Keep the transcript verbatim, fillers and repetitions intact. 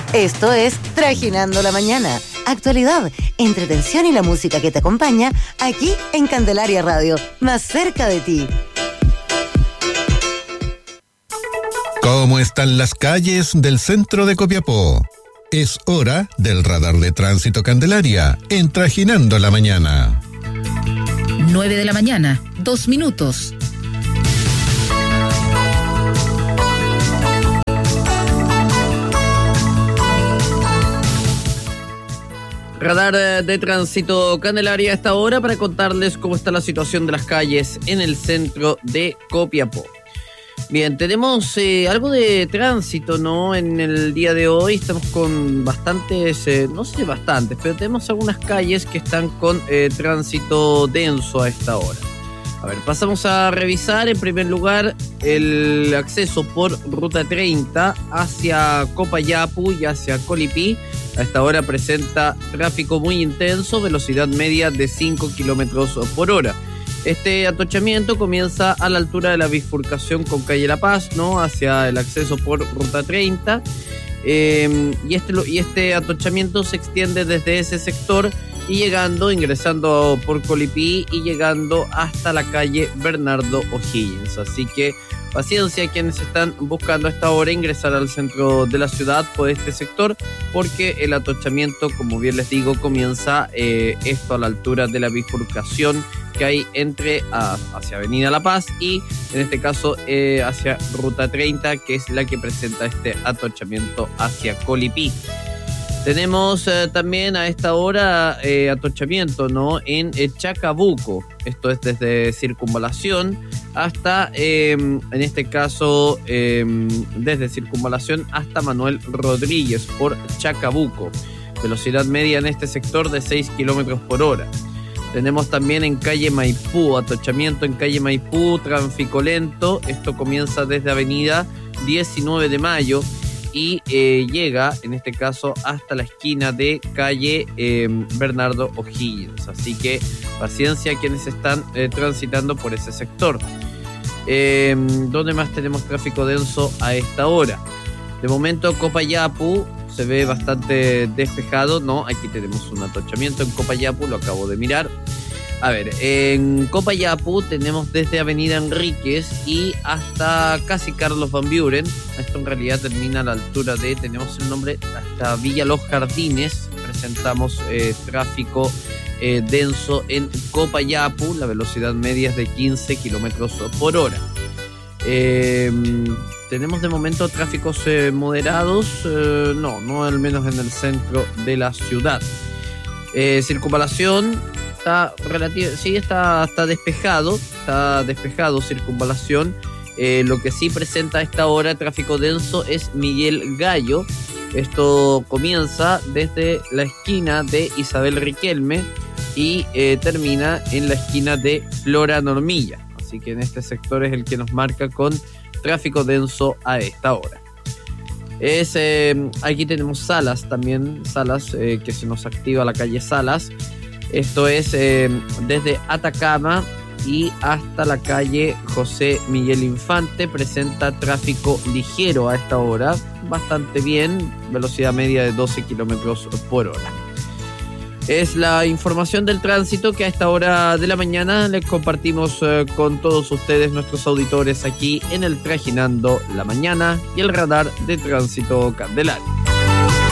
Esto es Trajinando la Mañana. Actualidad, entretención y la música que te acompaña aquí en Candelaria Radio, más cerca de ti. ¿Cómo están las calles del centro de Copiapó? Es hora del radar de tránsito Candelaria en Trajinando la Mañana. nueve de la mañana, dos minutos. Radar de tránsito Candelaria a esta hora para contarles cómo está la situación de las calles en el centro de Copiapó. Bien, tenemos eh, algo de tránsito, ¿no? En el día de hoy estamos con bastantes, eh, no sé bastantes, pero tenemos algunas calles que están con eh, tránsito denso a esta hora. A ver, pasamos a revisar en primer lugar el acceso por Ruta treinta hacia Copayapu y hacia Colipí. A esta hora presenta tráfico muy intenso, velocidad media de cinco kilómetros por hora. Este atochamiento comienza a la altura de la bifurcación con calle La Paz, ¿no? Hacia el acceso por Ruta treinta. Eh, y, este, y este atochamiento se extiende desde ese sector y llegando, ingresando por Colipí y llegando hasta la calle Bernardo O'Higgins. Así que paciencia quienes están buscando a esta hora ingresar al centro de la ciudad por este sector, porque el atochamiento, como bien les digo, comienza eh, esto a la altura de la bifurcación que hay entre a, hacia Avenida La Paz y en este caso eh, hacia Ruta treinta, que es la que presenta este atochamiento hacia Colipí. Tenemos eh, también a esta hora eh, atochamiento, ¿no? En eh, Chacabuco. Esto es desde Circunvalación hasta, eh, en este caso, eh, desde Circunvalación hasta Manuel Rodríguez por Chacabuco. Velocidad media en este sector de seis kilómetros por hora. Tenemos también en calle Maipú, atochamiento en calle Maipú, tráfico lento. Esto comienza desde avenida diecinueve de mayo. Y eh, llega, en este caso, hasta la esquina de calle eh, Bernardo O'Higgins. Así que paciencia quienes están eh, transitando por ese sector. Eh, ¿Dónde más tenemos tráfico denso a esta hora? De momento, Copayapu se ve bastante despejado, ¿no? Aquí tenemos un atochamiento en Copayapu, lo acabo de mirar. A ver, en Copayapu tenemos desde Avenida Enríquez y hasta casi Carlos Van Buren. Esto en realidad termina a la altura de, tenemos el nombre, hasta Villa Los Jardines. Presentamos eh, tráfico eh, denso en Copayapu. La velocidad media es de quince kilómetros por hora. Eh, tenemos de momento tráficos eh, moderados. Eh, no, no al menos en el centro de la ciudad. Eh, circunvalación. Está relativo, sí, está, está despejado, está despejado circunvalación. Eh, lo que sí presenta a esta hora tráfico denso es Miguel Gallo. Esto comienza desde la esquina de Isabel Riquelme y eh, termina en la esquina de Flora Normilla. Así que en este sector es el que nos marca con tráfico denso a esta hora. Es, eh, aquí tenemos Salas también, Salas eh, que se nos activa la calle Salas. Esto es eh, desde Atacama y hasta la calle José Miguel Infante. Presenta tráfico ligero a esta hora, bastante bien, velocidad media de doce kilómetros por hora. Es la información del tránsito que a esta hora de la mañana les compartimos eh, con todos ustedes, nuestros auditores, aquí en el Trajinando la Mañana y el radar de tránsito Candelaria.